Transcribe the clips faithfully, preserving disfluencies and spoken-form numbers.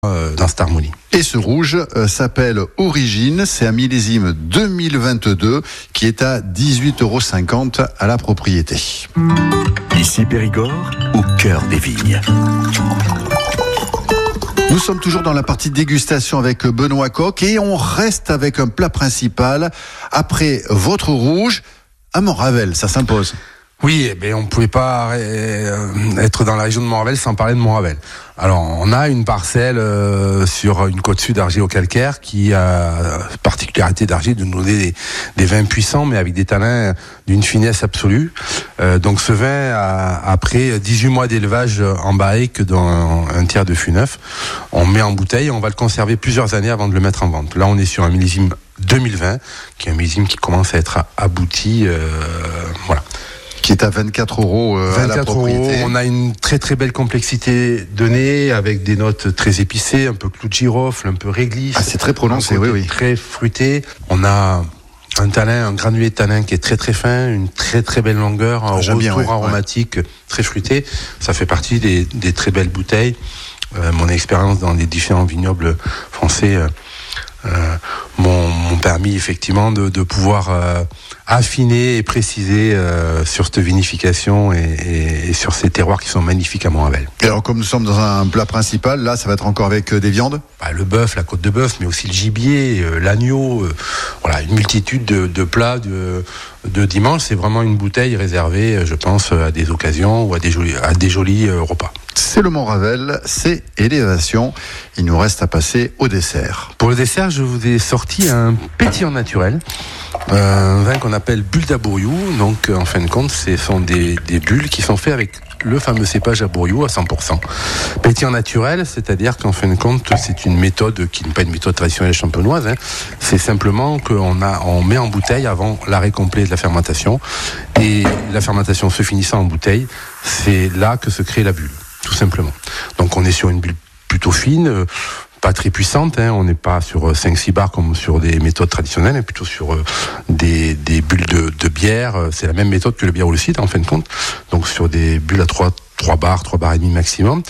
euh, dans cette harmonie. Et ce rouge euh, s'appelle Origine, c'est un millésime deux mille vingt-deux qui est à dix-huit euros cinquante à la propriété. Ici Périgord, au cœur des vignes. Nous sommes toujours dans la partie dégustation avec Benoît Coq et on reste avec un plat principal. Après votre rouge, à Montravel, ça s'impose. Oui, eh bien, on ne pouvait pas euh, être dans la région de Montravel sans parler de Montravel. Alors, on a une parcelle euh, sur une côte sud argilo-calcaire qui a la particularité d'Argile de nous donner des, des vins puissants, mais avec des tanins d'une finesse absolue. Euh, donc, ce vin, a, après dix-huit mois d'élevage en barrique dans un, un tiers de fût neuf, on met en bouteille et on va le conserver plusieurs années avant de le mettre en vente. Là, on est sur un millésime deux mille vingt, qui est un millésime qui commence à être abouti. Euh, voilà. Qui est à vingt-quatre euros euh, à la propriété. Euros, on a une très très belle complexité de nez avec des notes très épicées, un peu clou de girofle, un peu réglisse. Ah, c'est très prononcé, oui, oui. Très fruité. On a un tanin, un granulé de tanin qui est très très fin, une très très belle longueur, un retour bien, ouais, aromatique ouais. très fruité. Ça fait partie des, des très belles bouteilles. Euh, mon expérience dans les différents vignobles français euh, euh, m'ont, m'ont permis effectivement de, de pouvoir euh, affiner et préciser euh, sur cette vinification et, et, et sur ces terroirs qui sont magnifiques à Montravel. Et alors, comme nous sommes dans un plat principal, là, ça va être encore avec euh, des viandes ? Bah, le bœuf, la côte de bœuf, mais aussi le gibier, euh, l'agneau, euh, voilà, une multitude de, de plats de, de dimanche. C'est vraiment une bouteille réservée, je pense, à des occasions ou à des jolis, à des jolis euh, repas. C'est le Montravel, c'est élévation. Il nous reste à passer au dessert. Pour le dessert, je vous ai sorti un pétillant naturel. Euh, un vin qu'on appelle bulle d'Abouriou. Donc, en fin de compte, ce sont des, des bulles qui sont faites avec le fameux cépage Abouriou à cent pour cent. Pétillant naturel, c'est-à-dire qu'en fin de compte, c'est une méthode qui n'est pas une méthode traditionnelle champenoise. Hein. C'est simplement qu'on a, on met en bouteille avant l'arrêt complet de la fermentation. Et la fermentation se finissant en bouteille, c'est là que se crée la bulle, tout simplement. Donc, on est sur une bulle plutôt fine, euh, pas très puissante, hein, on n'est pas sur cinq six bars comme sur des méthodes traditionnelles, mais plutôt sur euh, des, des bulles de, de bière. C'est la même méthode que le bière ou le cidre en fin de compte, donc sur des bulles à trois bars, trois bars et demi maximum.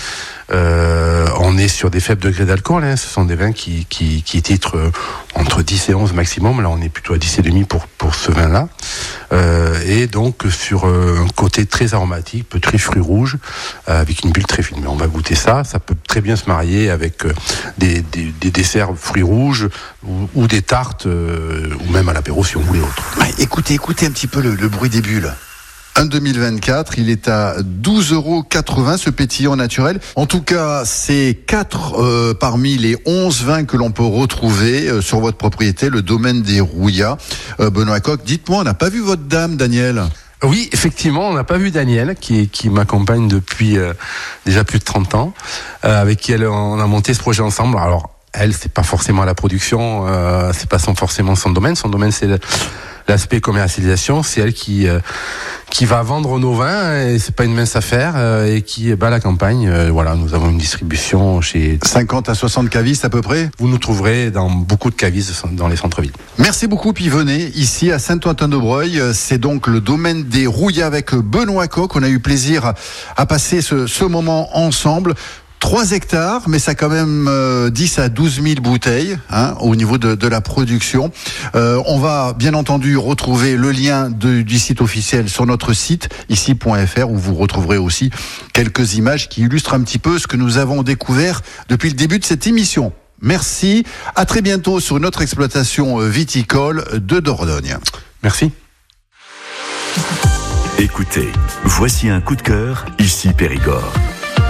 Euh, on est sur des faibles degrés d'alcool, hein. Ce sont des vins qui, qui, qui titrent euh, entre dix et onze maximum. Là, on est plutôt à dix et demi pour, pour ce vin-là. Euh, et donc, sur euh, un côté très aromatique, peu très fruits rouges, euh, avec une bulle très fine. Mais on va goûter ça. Ça peut très bien se marier avec euh, des, des, des desserts fruits rouges ou, ou des tartes, euh, ou même à l'apéro si on voulait autre. Ah, écoutez, écoutez un petit peu le, le bruit des bulles. Un deux mille vingt-quatre, il est à douze euros quatre-vingts ce pétillant naturel. En tout cas, c'est quatre euh, parmi les onze vins que l'on peut retrouver euh, sur votre propriété, le domaine des Rouillas. Euh, Benoît Coq, dites-moi, on n'a pas vu votre dame, Daniel ? Oui, effectivement, on n'a pas vu Daniel, qui, qui m'accompagne depuis euh, déjà plus de trente ans, euh, avec qui elle, on a monté ce projet ensemble. Alors, elle, c'est pas forcément la production, euh, c'est pas son, forcément son domaine. Son domaine, c'est le, l'aspect commercialisation. C'est elle qui euh, qui va vendre nos vins, et c'est pas une mince affaire, euh, et qui bat la campagne. Euh, voilà, nous avons une distribution chez cinquante à soixante cavistes à peu près. Vous nous trouverez dans beaucoup de cavistes dans les centres-villes. Merci beaucoup, puis venez ici à Saint-Ouen-de-Breuil. C'est donc le domaine des Rouillas avec Benoît Coq. On a eu plaisir à passer ce, ce moment ensemble. trois hectares, mais ça a quand même euh, dix à douze mille bouteilles hein, au niveau de, de la production. Euh, on va bien entendu retrouver le lien de, du site officiel sur notre site, ici point f r, où vous retrouverez aussi quelques images qui illustrent un petit peu ce que nous avons découvert depuis le début de cette émission. Merci, à très bientôt sur une autre exploitation viticole de Dordogne. Merci. Écoutez, voici un coup de cœur, ici Périgord.